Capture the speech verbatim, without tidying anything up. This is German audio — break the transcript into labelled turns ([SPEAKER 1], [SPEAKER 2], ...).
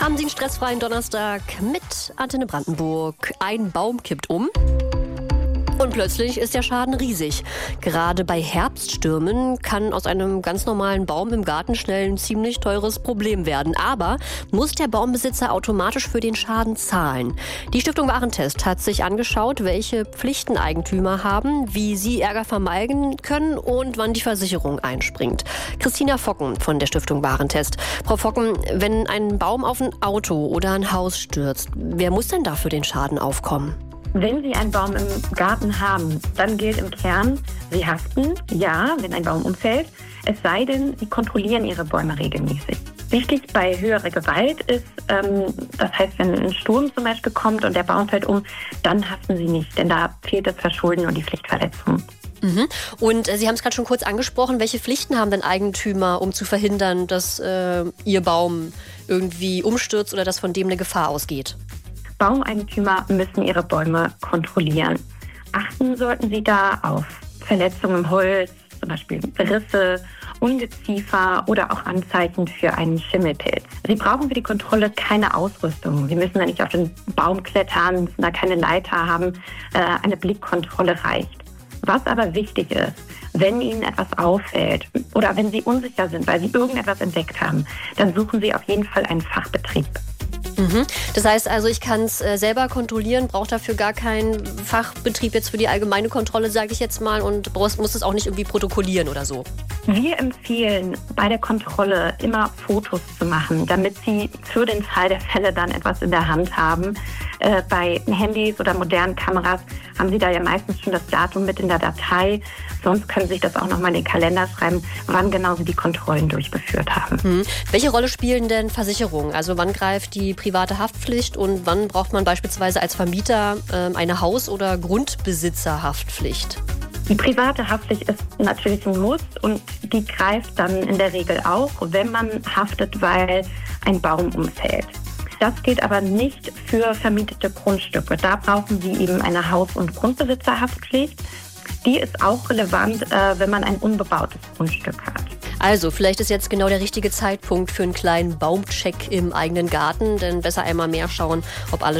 [SPEAKER 1] Haben Sie einen stressfreien Donnerstag mit Antenne Brandenburg. Ein Baum kippt um. Und plötzlich ist der Schaden riesig. Gerade bei Herbststürmen kann aus einem ganz normalen Baum im Garten schnell ein ziemlich teures Problem werden. Aber muss der Baumbesitzer automatisch für den Schaden zahlen? Die Stiftung Warentest hat sich angeschaut, welche Pflichten Eigentümer haben, wie sie Ärger vermeiden können und wann die Versicherung einspringt. Christina Focken von der Stiftung Warentest. Frau Focken, wenn ein Baum auf ein Auto oder ein Haus stürzt, wer muss denn dafür den Schaden aufkommen?
[SPEAKER 2] Wenn Sie einen Baum im Garten haben, dann gilt im Kern, Sie haften, ja, wenn ein Baum umfällt, es sei denn, Sie kontrollieren Ihre Bäume regelmäßig. Wichtig bei höherer Gewalt ist, ähm, das heißt, wenn ein Sturm zum Beispiel kommt und der Baum fällt um, dann haften Sie nicht, denn da fehlt das Verschulden und die Pflichtverletzung.
[SPEAKER 1] Mhm. Und äh, Sie haben es gerade schon kurz angesprochen, welche Pflichten haben denn Eigentümer, um zu verhindern, dass äh, Ihr Baum irgendwie umstürzt oder dass von dem eine Gefahr ausgeht?
[SPEAKER 2] Baumeigentümer müssen ihre Bäume kontrollieren. Achten sollten sie da auf Verletzungen im Holz, zum Beispiel Risse, Ungeziefer oder auch Anzeichen für einen Schimmelpilz. Sie brauchen für die Kontrolle keine Ausrüstung. Sie müssen da nicht auf den Baum klettern, müssen da keine Leiter haben. Eine Blickkontrolle reicht. Was aber wichtig ist, wenn Ihnen etwas auffällt oder wenn Sie unsicher sind, weil Sie irgendetwas entdeckt haben, dann suchen Sie auf jeden Fall einen Fachbetrieb.
[SPEAKER 1] Mhm. Das heißt also, ich kann es äh, selber kontrolliere, brauche dafür gar keinen Fachbetrieb jetzt für die allgemeine Kontrolle, sage ich jetzt mal, und muss, muss es auch nicht irgendwie protokollieren oder so.
[SPEAKER 2] Wir empfehlen bei der Kontrolle immer Fotos zu machen, damit Sie für den Fall der Fälle dann etwas in der Hand haben. Äh, bei Handys oder modernen Kameras haben Sie da ja meistens schon das Datum mit in der Datei. Sonst können Sie sich das auch nochmal in den Kalender schreiben, wann genau Sie die Kontrollen durchgeführt haben.
[SPEAKER 1] Hm. Welche Rolle spielen denn Versicherungen? Also wann greift die private Haftpflicht und wann braucht man beispielsweise als Vermieter äh, eine Haus- oder Grundbesitzerhaftpflicht?
[SPEAKER 2] Die private Haftpflicht ist natürlich ein Muss und die greift dann in der Regel auch, wenn man haftet, weil ein Baum umfällt. Das gilt aber nicht für vermietete Grundstücke. Da brauchen Sie eben eine Haus- und Grundbesitzerhaftpflicht. Die ist auch relevant, äh, wenn man ein unbebautes Grundstück hat.
[SPEAKER 1] Also, vielleicht ist jetzt genau der richtige Zeitpunkt für einen kleinen Baumcheck im eigenen Garten, denn besser einmal mehr schauen, ob alles